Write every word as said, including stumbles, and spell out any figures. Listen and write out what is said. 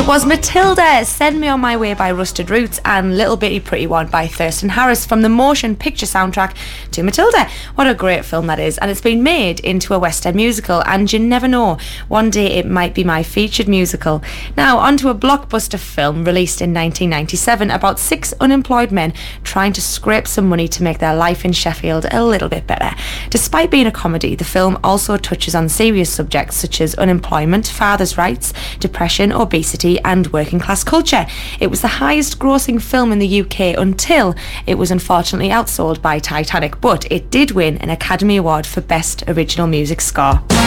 It was Matilda, Send Me On My Way by Rusted Roots, and Little Bitty Pretty One by Thurston Harris from the motion picture soundtrack to Matilda. What a great film that is, and it's been made into a West End musical, and you never know, one day it might be my featured musical. Now onto a blockbuster film released in nineteen ninety-seven about six unemployed men trying to scrape some money to make their life in Sheffield a little bit better. Despite being a comedy, the film also touches on serious subjects such as unemployment, fathers' rights, depression, obesity and working class culture. It was the highest grossing film in the U K until it was unfortunately outsold by Titanic, but it did win an Academy Award for Best Original Music Score.